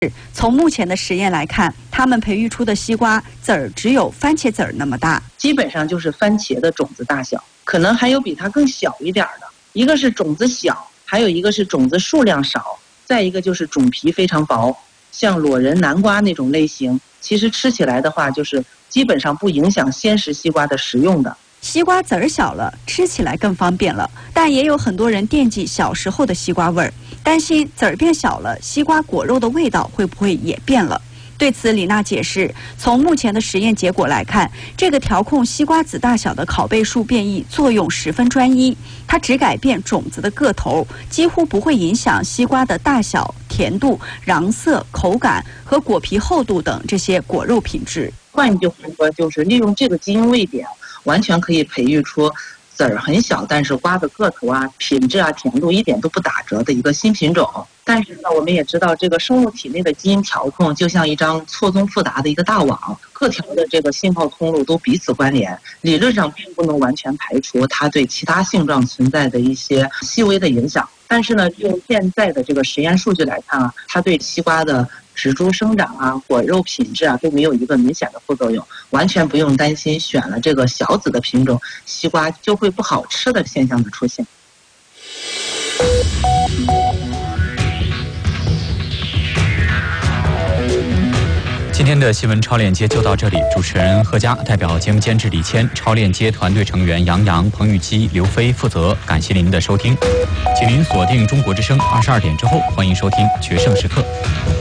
从目前的实验来看，他们培育出的西瓜籽儿只有番茄籽儿那么大， 基本上就是番茄的种子大小，可能还有比它更小一点的。一个是种子小，还有一个是种子数量少，再一个就是种皮非常薄，像裸仁南瓜那种类型，其实吃起来的话，就是基本上不影响鲜食西瓜的食用的。 西瓜籽儿小了，吃起来更方便了，但也有很多人惦记小时候的西瓜味儿，担心籽儿变小了，西瓜果肉的味道会不会也变了？对此，李娜解释，从目前的实验结果来看，这个调控西瓜籽大小的拷贝数变异作用十分专一，它只改变种子的个头，几乎不会影响西瓜的大小、甜度、瓤色、口感和果皮厚度等这些果肉品质。 换一句话说，就是利用这个基因位点，完全可以培育出籽儿很小，但是瓜的个头啊、品质啊、甜度一点都不打折的一个新品种。但是呢，我们也知道，这个生物体内的基因调控就像一张错综复杂的一个大网，各条的这个信号通路都彼此关联，理论上并不能完全排除它对其他性状存在的一些细微的影响。但是呢，用现在的这个实验数据来看啊，它对西瓜的植株生长啊、果肉品质啊都没有一个明显的副作用，完全不用担心选了这个小籽的品种，西瓜就会不好吃的现象的出现。 今天的新闻超链接就到这里，主持人贺佳，代表节目监制李谦，超链接团队成员杨洋、彭玉基、刘飞负责。感谢您的收听，请您锁定中国之声，22点之后欢迎收听《决胜时刻》。